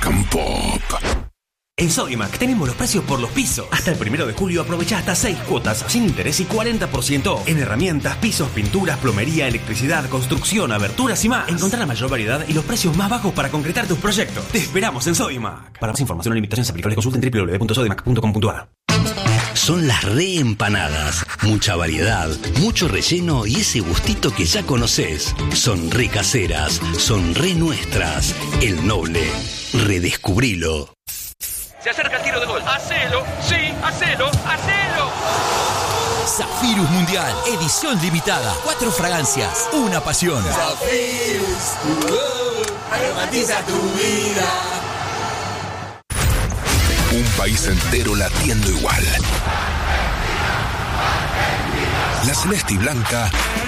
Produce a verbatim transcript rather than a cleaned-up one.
Rock and Pop. En Sodimac tenemos los precios por los pisos. Hasta el primero de julio aprovecha hasta seis cuotas sin interés y cuarenta por ciento en herramientas, pisos, pinturas, plomería, electricidad, construcción, aberturas y más. Encontrá la mayor variedad y los precios más bajos para concretar tus proyectos. Te esperamos en Sodimac. Para más información o limitaciones aplicables consulta en doble u doble u doble u punto sodimac punto com punto a r. Son las reempanadas. Mucha variedad, mucho relleno y ese gustito que ya conoces. Son re caseras, son re nuestras. El Noble. Redescubrilo. Se acerca el tiro de gol. ¡Hacelo! ¡Sí! ¡Hacelo! ¡Hacelo! Zafirus Mundial, edición limitada. Cuatro fragancias, una pasión. Zafirus, uh, aromatiza tu vida. Un país entero latiendo igual. La celeste y blanca